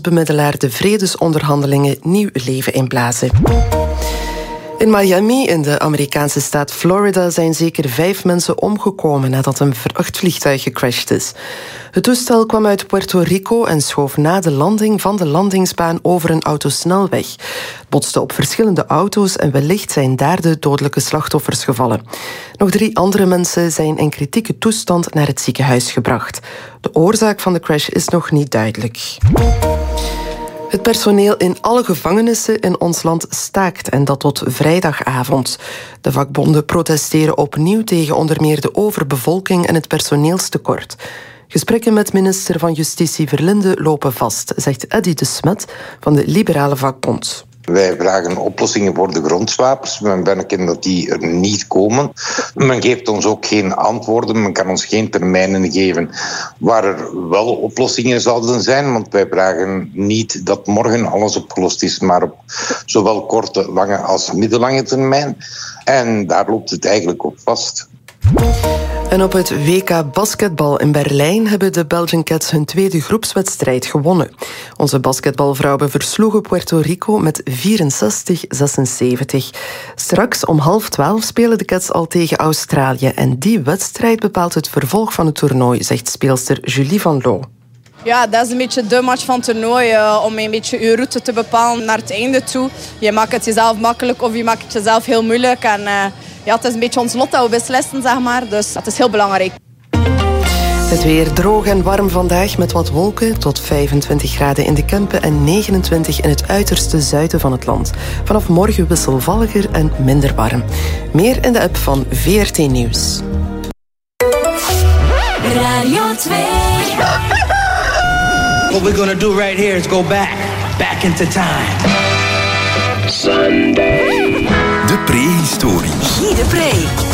bondbemiddelaar de vredesonderhandelingen nieuw leven inblazen. In Miami, in de Amerikaanse staat Florida, zijn zeker 5 mensen omgekomen nadat een vrachtvliegtuig gecrashed is. Het toestel kwam uit Puerto Rico en schoof na de landing van de landingsbaan over een autosnelweg. Het botste op verschillende auto's en wellicht zijn daar de dodelijke slachtoffers gevallen. Nog 3 andere mensen zijn in kritieke toestand naar het ziekenhuis gebracht. De oorzaak van de crash is nog niet duidelijk. Het personeel in alle gevangenissen in ons land staakt en dat tot vrijdagavond. De vakbonden protesteren opnieuw tegen onder meer de overbevolking en het personeelstekort. Gesprekken met minister van Justitie Verlinde lopen vast, zegt Eddy de Smet van de Liberale Vakbond. Wij vragen oplossingen voor de grondswapers. Men merken dat die er niet komen. Men geeft ons ook geen antwoorden. Men kan ons geen termijnen geven waar er wel oplossingen zouden zijn. Want wij vragen niet dat morgen alles opgelost is, maar op zowel korte, lange als middellange termijn. En daar loopt het eigenlijk op vast. En op het WK basketbal in Berlijn hebben de Belgian Cats hun tweede groepswedstrijd gewonnen. Onze basketbalvrouwen versloegen Puerto Rico met 64-76. Straks om 11:30 spelen de Cats al tegen Australië. En die wedstrijd bepaalt het vervolg van het toernooi, zegt speelster Julie van Loo. Ja, dat is een beetje de match van het toernooi, om een beetje je route te bepalen naar het einde toe. Je maakt het jezelf makkelijk of je maakt het jezelf heel moeilijk. En ja, het is een beetje ons lot dat we beslissen, zeg maar. Dus dat is heel belangrijk. Het weer droog en warm vandaag met wat wolken, tot 25 graden in de Kempen en 29 in het uiterste zuiden van het land. Vanaf morgen wisselvalliger en minder warm. Meer in de app van VRT Nieuws. Radio 2. What we're gonna do right here is go back into time. Sunday. De prehistorie. Guy de Pre.